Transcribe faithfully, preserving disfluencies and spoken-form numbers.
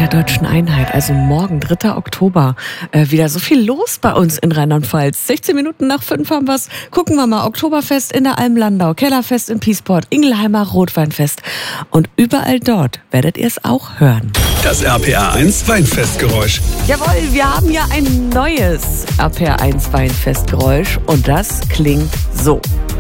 der Deutschen Einheit, also morgen, dritter Oktober, äh, wieder so viel los bei uns in Rheinland-Pfalz. sechzehn Minuten nach fünf haben wir's. Gucken wir mal, Oktoberfest in der Alm-Landau, Kellerfest in Piesport, Ingelheimer Rotweinfest. Und überall dort werdet ihr es auch hören. Das R P R eins Weinfestgeräusch. Jawohl, wir haben ja ein neues R P R eins Weinfestgeräusch und das klingt so.